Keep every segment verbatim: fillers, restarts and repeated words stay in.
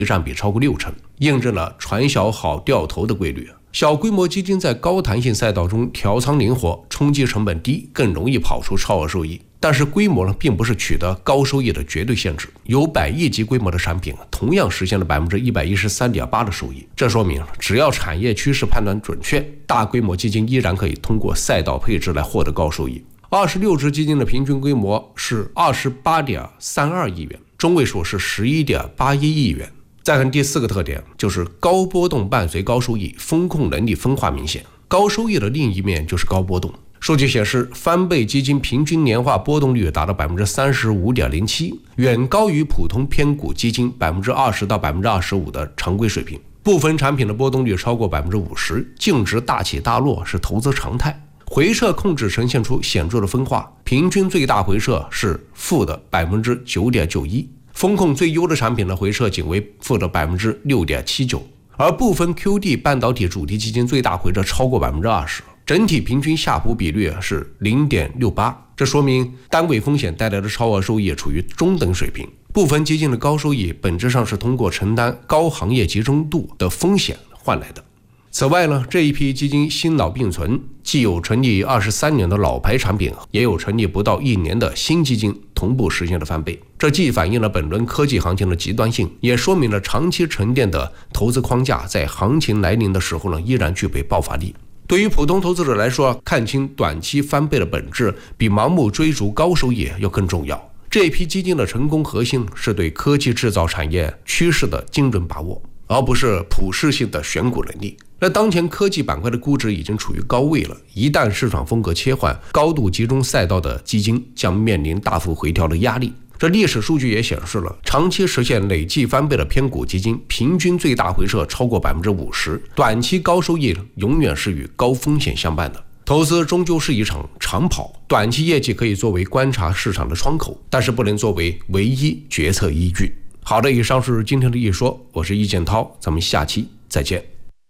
占比超过六成，印证了船小好掉头的规律。小规模基金在高弹性赛道中调仓灵活，冲击成本低，更容易跑出超额收益。但是规模呢，并不是取得高收益的绝对限制，有百亿级规模的产品同样实现了百分之一百一十三点八的收益。这说明只要产业趋势判断准确，大规模基金依然可以通过赛道配置来获得高收益。二十六只基金的平均规模是二十八点三二亿元，中位数是十一点八一亿元。再看第四个特点，就是高波动伴随高收益，风控能力分化明显。高收益的另一面就是高波动。数据显示，翻倍基金平均年化波动率达到 百分之三十五点零七， 远高于普通偏股基金 百分之二十到百分之二十五 的常规水平。部分产品的波动率超过 百分之五十， 净值大起大落是投资常态。回撤控制呈现出显著的分化，平均最大回撤是负的 百分之九点九一， 风控最优的产品的回撤仅为负的 百分之六点七九， 而部分 Q D 半导体主题基金最大回撤超过 百分之二十， 整体平均下浮比率是 零点六八， 这说明单位风险带来的超额收益处于中等水平。部分基金的高收益本质上是通过承担高行业集中度的风险换来的。此外呢，这一批基金新老并存，既有成立二十三年的老牌产品，也有成立不到一年的新基金，同步实现了翻倍。这既反映了本轮科技行情的极端性，也说明了长期沉淀的投资框架在行情来临的时候呢，依然具备爆发力。对于普通投资者来说，看清短期翻倍的本质，比盲目追逐高收益要更重要。这一批基金的成功核心是对科技制造产业趋势的精准把握，而不是普适性的选股能力。那当前科技板块的估值已经处于高位了，一旦市场风格切换，高度集中赛道的基金将面临大幅回调的压力。这历史数据也显示了，长期实现累计翻倍的偏股基金，平均最大回撤超过 百分之五十， 短期高收益永远是与高风险相伴的。投资终究是一场长跑，短期业绩可以作为观察市场的窗口，但是不能作为唯一决策依据。好的，以上是今天的一说，我是易建涛，咱们下期再见。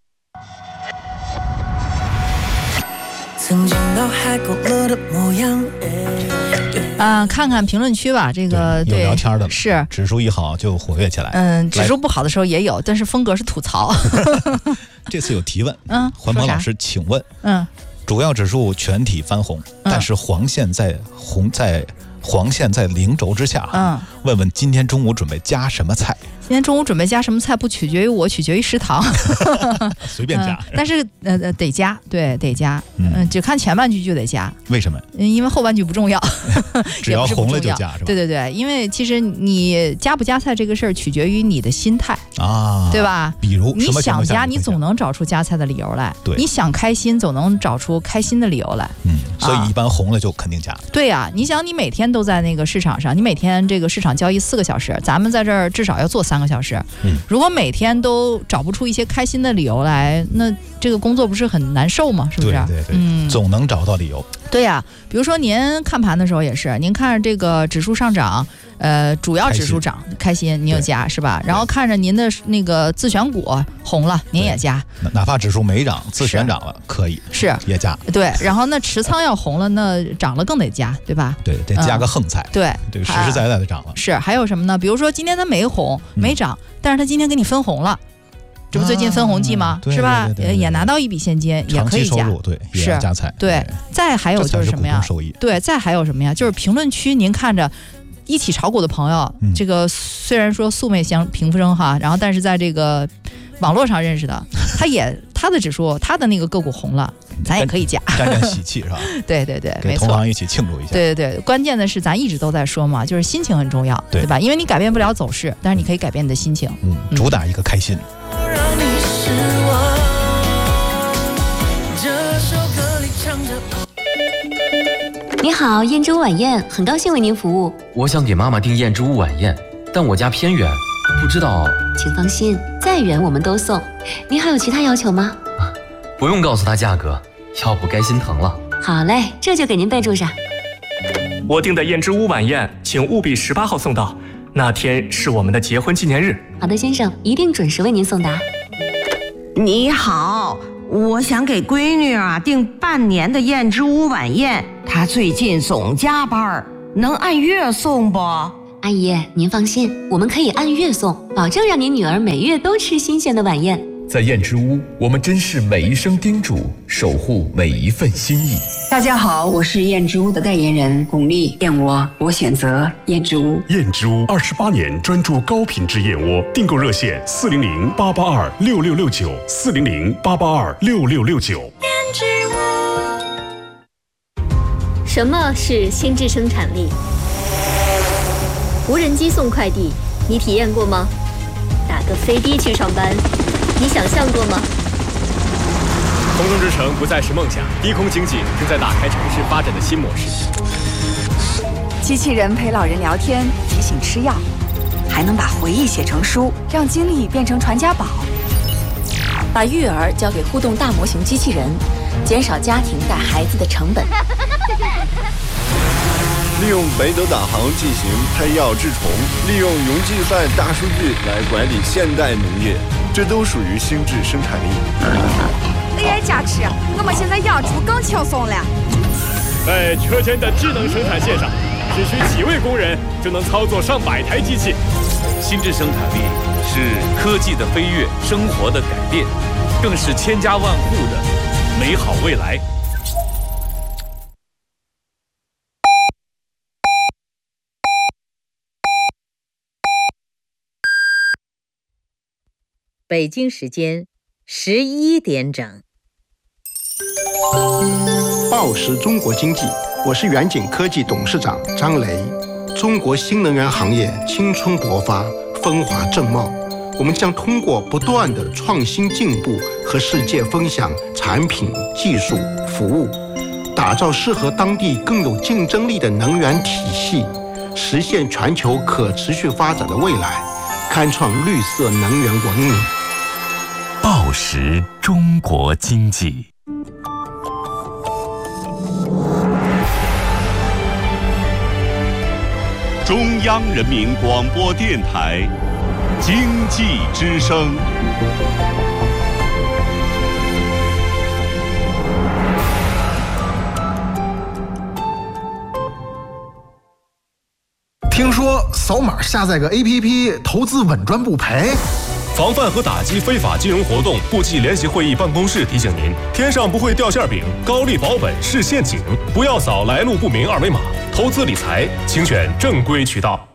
曾经到海狗乐的模样啊、呃，看看评论区吧，这个对有聊天的是指数一好就活跃起来。 嗯，指数不好的时候也有，但是风格是吐槽。 这次有提问， 嗯， 环保老师，请问， 嗯， 主要指数全体翻红，嗯、但是黄线在红在黄线在零轴之下， 嗯， 问问今天中午准备加什么菜？ 今天中午准备加什么菜不取决于我，取决于食堂。 随便加、 嗯，但是呃呃得加，对得加，嗯、呃，只看前半句就得加。 为什么？ 因为后半句不重要， 只要红了就加是吧？ 对对对，因为其实你加不加菜这个事儿取决于你的心态啊， 对吧？ 比如你想加，你总能找出加菜的理由来； 对， 你想开心，总能找出开心的理由来。 嗯，所以一般红了就肯定加。 啊、对呀、啊，你想你每天都在那个市场上，你每天这个市场交易四个小时，咱们在这儿至少要做三个小时。 嗯， 如果每天都找不出一些开心的理由来，那这个工作不是很难受吗？是不是？ 对对对， 嗯， 总能找到理由。 对呀、啊，比如说您看盘的时候也是，您看着这个指数上涨，呃，主要指数涨，开心，您有加是吧？然后看着您的那个自选股红了，您也加。 哪怕指数没涨，自选涨了可以， 是也加。 对，然后那持仓要红了，那涨了更得加，对吧？ 对，得加个横菜。 嗯、对， 这个实实在在的涨了。 是，还有什么呢？比如说今天它没红没涨，嗯、但是它今天给你分红了。这不最近分红季吗？ 啊、 是吧？ 对对对对对， 也拿到一笔现金，也可以加。 对，也要加菜。 对，再还有就是什么呀？对，再还有什么呀？就是评论区，您看着一起炒股的朋友，嗯、这个虽然说素昧相平生哈，然后但是在这个网络上认识的，他也他的指数，他的那个个股红了，咱也可以加， 沾沾喜气是吧？ 对对对， 给同行一起庆祝一下。 对对对，关键的是咱一直都在说嘛，就是心情很重要， 对, 对吧？因为你改变不了走势，但是你可以改变你的心情。 嗯，主打一个开心。 你好，燕之屋晚宴，很高兴为您服务。 我想给妈妈订燕之屋晚宴，但我家偏远，不知道。 请放心，再远我们都送。您还有其他要求吗？ 啊，不用告诉她价格，要不该心疼了。 好嘞，这就给您备注上。 我订的燕之屋晚宴，请务必十八号送到，那天是我们的结婚纪念日。 好的，先生，一定准时为您送达。 你好，我想给闺女啊订半年的燕之屋晚宴，她最近总加班，能按月送不？ 阿姨，您放心，我们可以按月送，保证让您女儿每月都吃新鲜的晚宴。 在燕之屋，我们珍视每一声叮嘱，守护每一份心意。 大家好，我是燕之屋的代言人巩俐，燕窝我选择燕之屋。 燕之屋二十八年专注高品质燕窝，订购热线四零零八八二六六六九四零零八八二六六六九。燕之屋。什么是心智生产力？无人机送快递，你体验过吗？打个飞的去上班，你想象过吗？ 空中之城不再是梦想，低空经济正在打开城市发展的新模式。 机器人陪老人聊天，提醒吃药，还能把回忆写成书，让经历变成传家宝。 把育儿交给互动大模型机器人，减少家庭带孩子的成本。 利用北斗导航进行配药治虫，利用云计算大数据来管理现代农业，这都属于心智生产力。 A I 加持，我们现在养猪更轻松了。 在车间的智能生产线上，只需几位工人就能操作上百台机器。 心智生产力是科技的飞跃，生活的改变，更是千家万户的美好未来。 北京时间十一点整。 报时中国经济，我是远景科技董事长张雷。中国新能源行业青春勃发，风华正茂。我们将通过不断的创新进步和世界分享产品、技术、服务，打造适合当地更有竞争力的能源体系，实现全球可持续发展的未来，开创绿色能源文明。 报时中国经济。 中央人民广播电台经济之声。 听说扫码下载个 A P P 投资稳赚不赔。 防范和打击非法金融活动部际联席会议办公室提醒您：天上不会掉馅饼，高利保本是陷阱，不要扫来路不明二维码。投资理财，请选正规渠道。